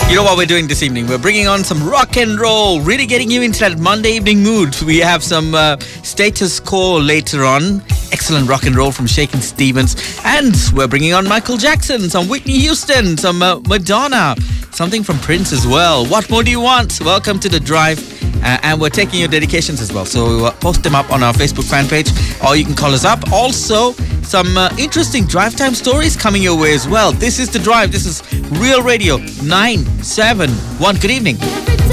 You know what we're doing this evening? We're bringing on some rock and roll, really getting you into that Monday evening mood. We have some Status Quo later on. Excellent rock and roll from Shakin' Stevens. And we're bringing on Michael Jackson, some Whitney Houston, some Madonna, something from Prince as well. What more do you want? Welcome to The Drive. And we're taking your dedications as well. So post them up on our Facebook fan page, or you can call us up. Also, some interesting drive time stories coming your way as well. This is The Drive. This is Real Radio 971. Good evening.